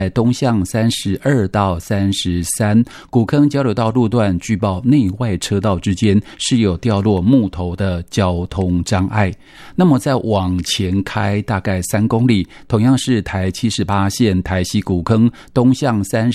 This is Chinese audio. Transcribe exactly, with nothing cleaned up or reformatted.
东向三十二到三十三，古坑交流道路段据报内外车道之间是有掉落木头的交通障碍。那么再往前开大概三公里，同样是台七十八线台西古坑东向三